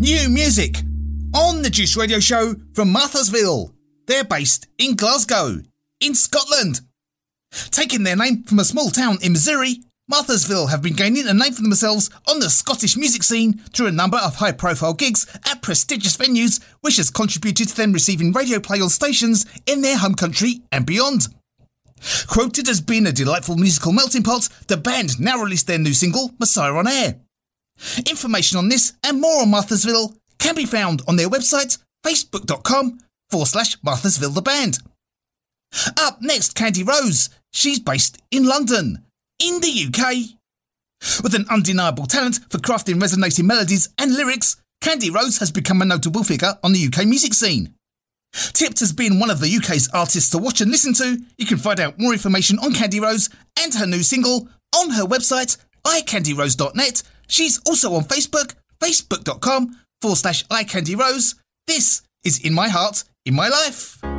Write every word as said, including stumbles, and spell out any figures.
New music on the Juice Radio Show from Marthasville. They're based in Glasgow, in Scotland. Taking their name from a small town in Missouri, Marthasville have been gaining a name for themselves on the Scottish music scene through a number of high-profile gigs at prestigious venues, which has contributed to them receiving radio play on stations in their home country and beyond. Quoted as being a delightful musical melting pot, the band now released their new single, Messiah on Air. Information on this and more on Marthasville can be found on their website, facebook.com forward slash Marthasville the band. Up next, Candy Rose. She's based in London, in the U K. With an undeniable talent for crafting resonating melodies and lyrics, Candy Rose has become a notable figure on the U K music scene. Tipped as being one of the U K's artists to watch and listen to, you can find out more information on Candy Rose and her new single on her website, i candy rose dot net. She's also on Facebook, facebook.com forward slash iCandyRose. This is In My Heart, In My Life.